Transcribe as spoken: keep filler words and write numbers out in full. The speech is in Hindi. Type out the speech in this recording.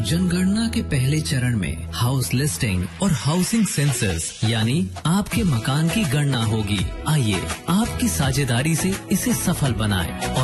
जनगणना के पहले चरण में हाउस लिस्टिंग और हाउसिंग सेंसस यानी आपके मकान की गणना होगी। आइए आपकी साझेदारी से इसे सफल बनाएं और